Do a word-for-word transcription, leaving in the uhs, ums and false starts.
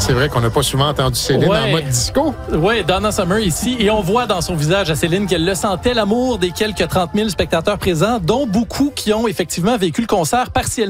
C'est vrai qu'on n'a pas souvent entendu Céline Ouais. en mode disco. Oui, Donna Summer ici. Et on voit dans son visage à Céline qu'elle le sentait, l'amour des quelques trente mille spectateurs présents, dont beaucoup qui ont effectivement vécu le concert partiellement.